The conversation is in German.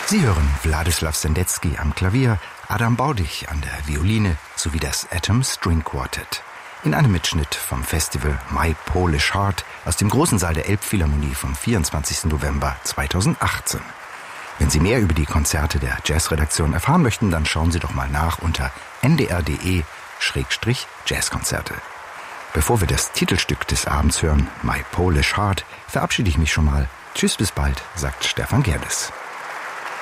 Sie hören Władysław Sendecki am Klavier, Adam Baudig an der Violine sowie das Atom String Quartet. In einem Mitschnitt vom Festival My Polish Heart aus dem großen Saal der Elbphilharmonie vom 24. November 2018. Wenn Sie mehr über die Konzerte der Jazzredaktion erfahren möchten, dann schauen Sie doch mal nach unter ndr.de/Jazzkonzerte. Bevor wir das Titelstück des Abends hören, My Polish Heart, verabschiede ich mich schon mal. Tschüss, bis bald, sagt Stefan Gerdes.